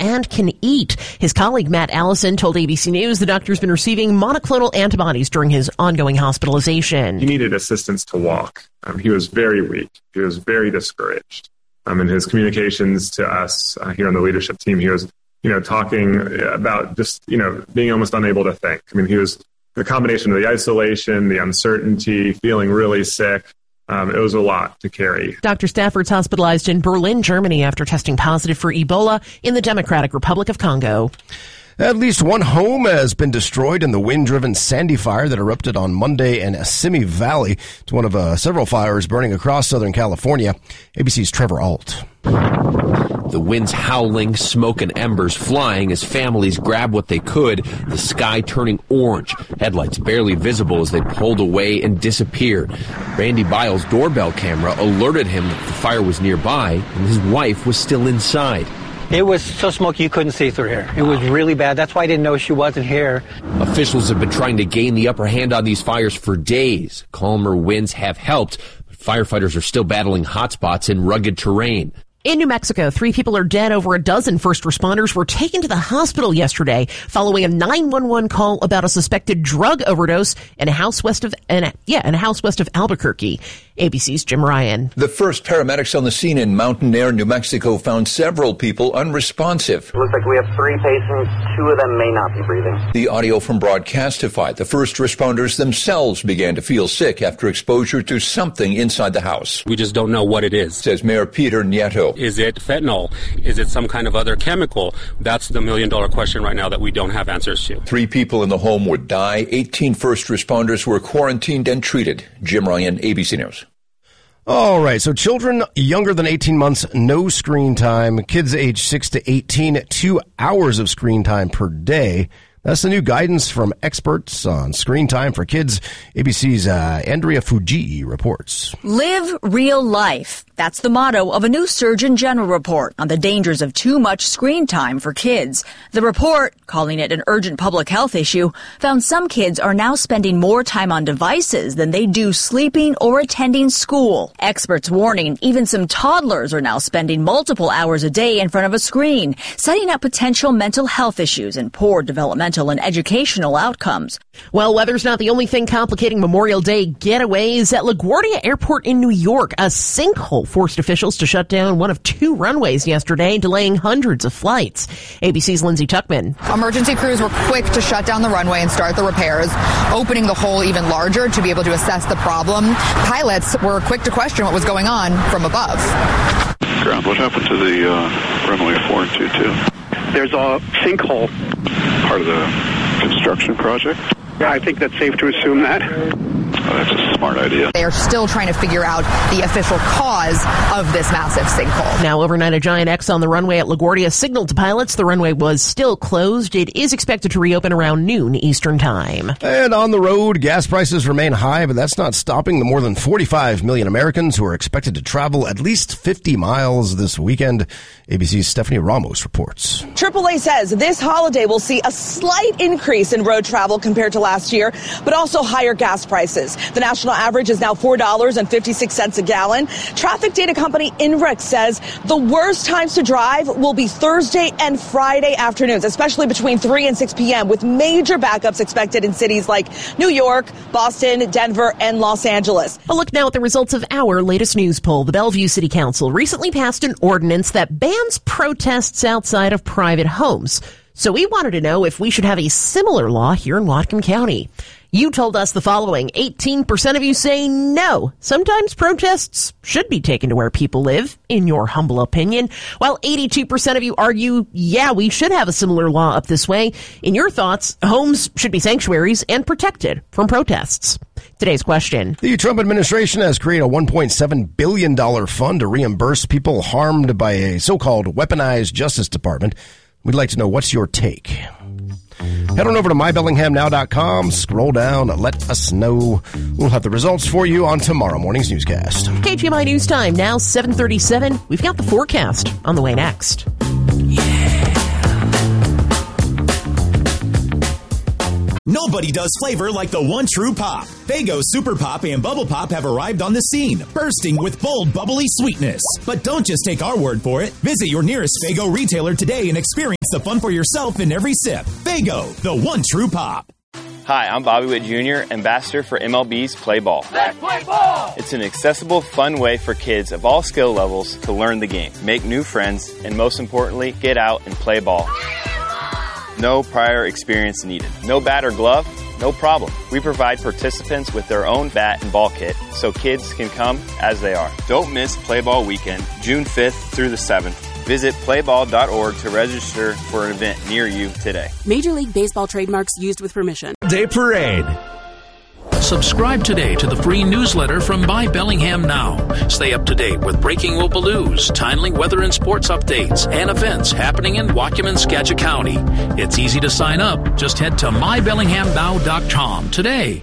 and can eat. His colleague Matt Allison told ABC News the doctor's been receiving monoclonal antibodies during his ongoing hospitalization. He needed assistance to walk. He was very weak. He was very discouraged. In his communications to us here on the leadership team, he was, talking about just, being almost unable to think. He was the combination of the isolation, the uncertainty, feeling really sick. It was a lot to carry. Dr. Stafford's hospitalized in Berlin, Germany after testing positive for Ebola in the Democratic Republic of Congo. At least one home has been destroyed in the wind-driven Sandy fire that erupted on Monday in Simi Valley. It's one of several fires burning across Southern California. ABC's Trevor Ault. The wind's howling, smoke and embers flying as families grab what they could, the sky turning orange, headlights barely visible as they pulled away and disappeared. Randy Biles' doorbell camera alerted him that the fire was nearby and his wife was still inside. It was so smoky you couldn't see through here. It was really bad. That's why I didn't know she wasn't here. Officials have been trying to gain the upper hand on these fires for days. Calmer winds have helped, but firefighters are still battling hotspots in rugged terrain. In New Mexico, 3 people are dead. Over a dozen first responders were taken to the hospital yesterday following a 911 call about a suspected drug overdose in a house west of Albuquerque. ABC's Jim Ryan. The first paramedics on the scene in Mountain Air, New Mexico, found several people unresponsive. It looks like we have 3 patients. 2 of them may not be breathing. The audio from Broadcastify. The first responders themselves began to feel sick after exposure to something inside the house. We just don't know what it is, says Mayor Peter Nieto. Is it fentanyl? Is it some kind of other chemical? That's the million-dollar question right now that we don't have answers to. 3 people in the home would die. 18 first responders were quarantined and treated. Jim Ryan, ABC News. All right, so children younger than 18 months, no screen time. Kids age 6 to 18, 2 hours of screen time per day. That's the new guidance from experts on screen time for kids. ABC's Andrea Fujii reports. Live real life. That's the motto of a new Surgeon General report on the dangers of too much screen time for kids. The report, calling it an urgent public health issue, found some kids are now spending more time on devices than they do sleeping or attending school. Experts warning even some toddlers are now spending multiple hours a day in front of a screen, setting up potential mental health issues and poor developmental and educational outcomes. Well, weather's not the only thing complicating Memorial Day getaways. At LaGuardia Airport in New York, a sinkhole forced officials to shut down one of 2 runways yesterday, delaying hundreds of flights. ABC's Lindsay Tuckman. Emergency crews were quick to shut down the runway and start the repairs, opening the hole even larger to be able to assess the problem. Pilots were quick to question what was going on from above. Ground, what happened to the runway 422? There's a sinkhole. Part of the construction project? Yeah, I think that's safe to assume that. Oh, that's a smart idea. They are still trying to figure out the official cause of this massive sinkhole. Now, overnight, a giant X on the runway at LaGuardia signaled to pilots the runway was still closed. It is expected to reopen around noon Eastern time. And on the road, gas prices remain high, but that's not stopping the more than 45 million Americans who are expected to travel at least 50 miles this weekend. ABC's Stephanie Ramos reports. AAA says this holiday will see a slight increase in road travel compared to last year, but also higher gas prices. The national average is now $4.56 a gallon. Traffic data company INRIX says the worst times to drive will be Thursday and Friday afternoons, especially between 3 and 6 p.m., with major backups expected in cities like New York, Boston, Denver, and Los Angeles. A look now at the results of our latest news poll. The Bellevue City Council recently passed an ordinance that bans protests outside of private homes. So we wanted to know if we should have a similar law here in Whatcom County. You told us the following. 18% of you say no. Sometimes protests should be taken to where people live, in your humble opinion, while 82% of you argue, yeah, we should have a similar law up this way. In your thoughts, homes should be sanctuaries and protected from protests. Today's question. The Trump administration has created a $1.7 billion fund to reimburse people harmed by a so-called weaponized Justice Department. We'd like to know, what's your take? Head on over to mybellinghamnow.com, scroll down, let us know. We'll have the results for you on tomorrow morning's newscast. KGMI News Time, now 7:37. We've got the forecast on the way next. Nobody does flavor like the one true Pop. Faygo Super Pop and Bubble Pop have arrived on the scene, bursting with bold, bubbly sweetness. But don't just take our word for it. Visit your nearest Faygo retailer today and experience the fun for yourself in every sip. Faygo, the one true Pop. Hi, I'm Bobby Witt Jr., ambassador for MLB's Play Ball. Let's play ball! It's an accessible, fun way for kids of all skill levels to learn the game, make new friends, and most importantly, get out and play ball. No prior experience needed. No bat or glove? No problem. We provide participants with their own bat and ball kit so kids can come as they are. Don't miss Play Ball Weekend, June 5th through the 7th. Visit playball.org to register for an event near you today. Major League Baseball trademarks used with permission. Day Parade. Subscribe today to the free newsletter from Buy Bellingham Now. Stay up to date with breaking local news, timely weather and sports updates, and events happening in Waukegan, Skagit County. It's easy to sign up. Just head to mybellinghamnow.com today.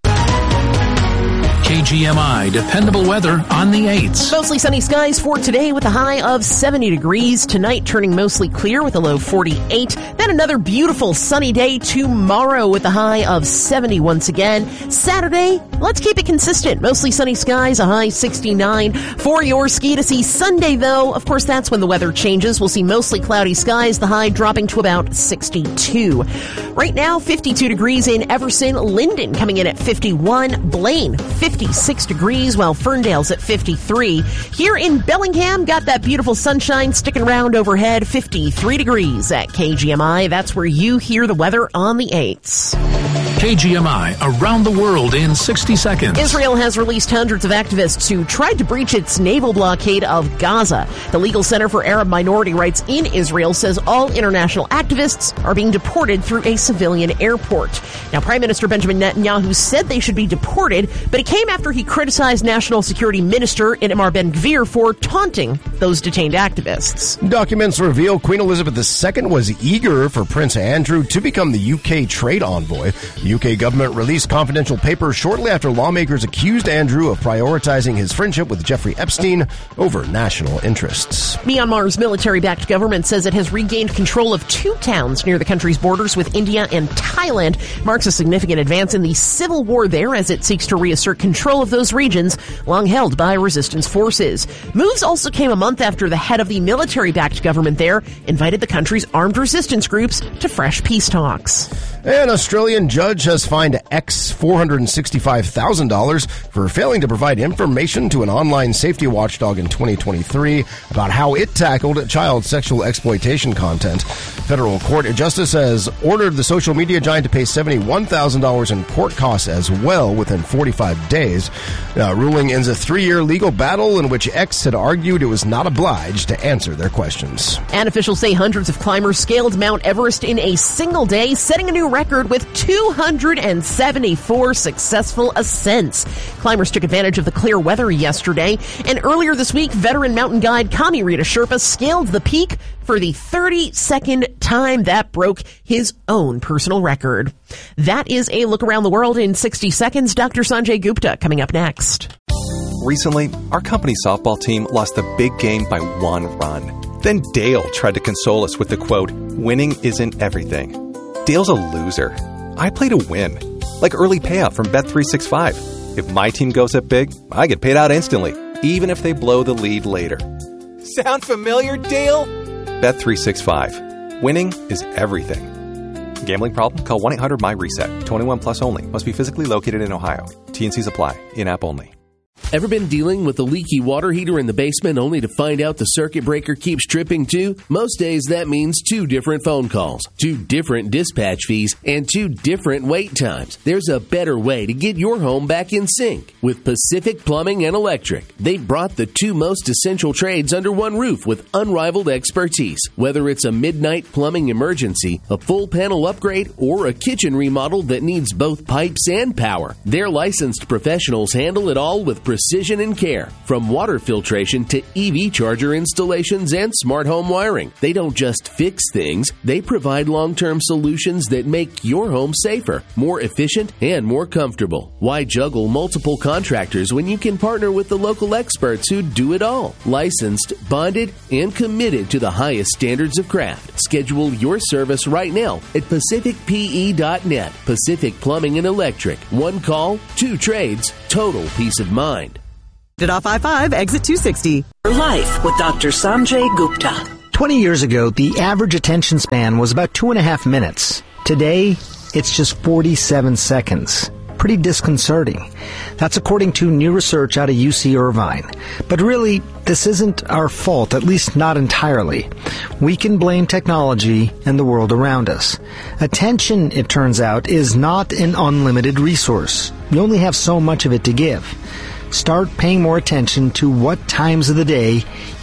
KGMI, dependable weather on the 8s. Mostly sunny skies for today with a high of 70 degrees. Tonight turning mostly clear with a low 48. Then another beautiful sunny day tomorrow with a high of 70 once again. Saturday, let's keep it consistent. Mostly sunny skies, a high 69. For your ski to see Sunday though, of course that's when the weather changes. We'll see mostly cloudy skies, the high dropping to about 62. Right now, 52 degrees in Everson. Linden coming in at 51. Blaine, 56 degrees, while Ferndale's at 53. Here in Bellingham, got that beautiful sunshine sticking around overhead, 53 degrees at KGMI. That's where you hear the weather on the 8s. KGMI, around the world in 60 seconds. Israel has released hundreds of activists who tried to breach its naval blockade of Gaza. The Legal Center for Arab Minority Rights in Israel says all international activists are being deported through a civilian airport. Now, Prime Minister Benjamin Netanyahu said they should be deported, but it came after he criticized National Security Minister Itamar Ben-Gvir for taunting those detained activists. Documents reveal Queen Elizabeth II was eager for Prince Andrew to become the UK trade envoy. The UK government released confidential papers shortly after lawmakers accused Andrew of prioritizing his friendship with Jeffrey Epstein over national interests. Myanmar's military-backed government says it has regained control of 2 towns near the country's borders with India and Thailand. Marks a significant advance in the civil war there as it seeks to reassert control of those regions long held by resistance forces. Moves also came a month after the head of the military-backed government there invited the country's armed resistance groups to fresh peace talks. An Australian judge has fined X $465,000 for failing to provide information to an online safety watchdog in 2023 about how it tackled child sexual exploitation content. Federal court justice has ordered the social media giant to pay $71,000 in court costs as well within 45 days. Ruling ends a 3-year legal battle in which X had argued it was not obliged to answer their questions. And officials say hundreds of climbers scaled Mount Everest in a single day, setting a new record with 274 successful ascents. Climbers took advantage of the clear weather yesterday, and earlier this week, veteran mountain guide Kami Rita Sherpa scaled the peak for the 32nd time. That broke his own personal record. That is a look around the world in 60 seconds. Dr. Sanjay Gupta coming up next. Recently, our company softball team lost the big game by 1 run. Then Dale tried to console us with the quote, "Winning isn't everything." Dale's a loser. I play to win. Like early payout from Bet365. If my team goes up big, I get paid out instantly, even if they blow the lead later. Sound familiar, Dale? Bet365. Winning is everything. Gambling problem? Call 1-800-MY-RESET. 21 plus only. Must be physically located in Ohio. T&Cs apply. In-app only. Ever been dealing with a leaky water heater in the basement only to find out the circuit breaker keeps tripping too? Most days that means 2 different phone calls, 2 different dispatch fees, and 2 different wait times. There's a better way to get your home back in sync. With Pacific Plumbing and Electric, they've brought the 2 most essential trades under one roof with unrivaled expertise. Whether it's a midnight plumbing emergency, a full panel upgrade, or a kitchen remodel that needs both pipes and power, their licensed professionals handle it all with precision precision and care. From water filtration to EV charger installations and smart home wiring. They don't just fix things, they provide long-term solutions that make your home safer, more efficient, and more comfortable. Why juggle multiple contractors when you can partner with the local experts who do it all? Licensed, bonded, and committed to the highest standards of craft. Schedule your service right now at PacificPE.net. Pacific Plumbing and Electric. One call, 2 trades, total peace of mind. Off I-5, exit 260. Life with Dr. Sanjay Gupta. 20 years ago, the average attention span was about 2.5 minutes. Today, it's just 47 seconds. Pretty disconcerting. That's according to new research out of UC Irvine. But really, this isn't our fault, at least not entirely. We can blame technology and the world around us. Attention, it turns out, is not an unlimited resource. You only have so much of it to give. Start paying more attention to what times of the day